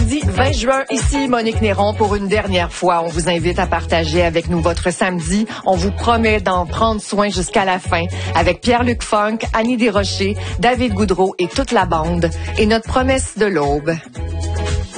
mardi 20 juin, ici Monique Néron pour une dernière fois. On vous invite à partager avec nous votre samedi. On vous promet d'en prendre soin jusqu'à la fin avec Pierre-Luc Funk, Annie Desrochers, David Goudreau et toute la bande. Et notre promesse de l'aube.